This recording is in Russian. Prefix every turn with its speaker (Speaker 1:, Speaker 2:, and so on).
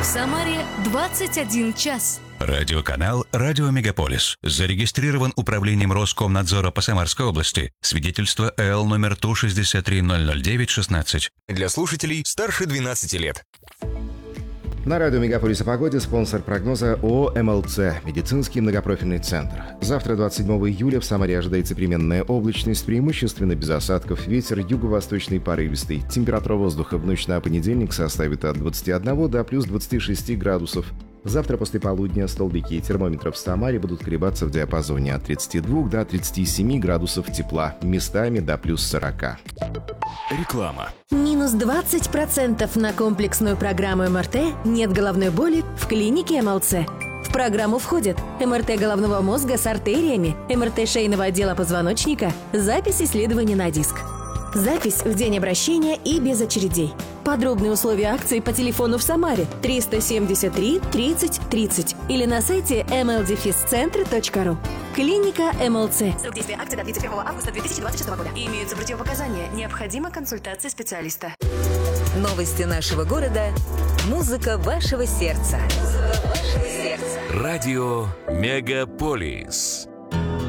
Speaker 1: Самаре 21 час.
Speaker 2: Радиоканал «Радио Мегаполис» зарегистрирован Управлением Роскомнадзора по Самарской области. Свидетельство ЭЛ номер 163-009-16.
Speaker 3: Для слушателей старше 12 лет.
Speaker 4: На радио «Мегаполис» о погоде спонсор прогноза ООО «МЛЦ» – медицинский многопрофильный центр. Завтра, 27 июля, в Самаре ожидается переменная облачность, преимущественно без осадков, ветер юго-восточный порывистый. Температура воздуха в ночь на понедельник составит от 21 до плюс 26 градусов. Завтра после полудня столбики термометров в Самаре будут колебаться в диапазоне от 32 до 37 градусов тепла, местами до плюс 40.
Speaker 3: Реклама.
Speaker 5: Минус 20% на комплексную программу МРТ «Нет головной боли» в клинике МЛЦ. В программу входят МРТ головного мозга с артериями, МРТ шейного отдела позвоночника, запись исследований на диск. Запись в день обращения и без очередей. Подробные условия акции по телефону в Самаре 373 30 30 или на сайте mldefiscentre.ru. Клиника МЛЦ.
Speaker 1: Срок действия акции до 31 августа 2026 года. Имеются противопоказания. Необходима консультация специалиста.
Speaker 6: Новости нашего города. Музыка вашего сердца.
Speaker 3: Радио Мегаполис.